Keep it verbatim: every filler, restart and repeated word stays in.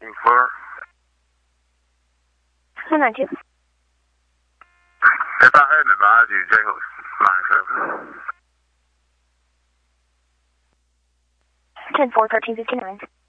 Infer. two nine two. If I hadn't advised you, Jacob's nine seven. ten four thirteen fifty nine.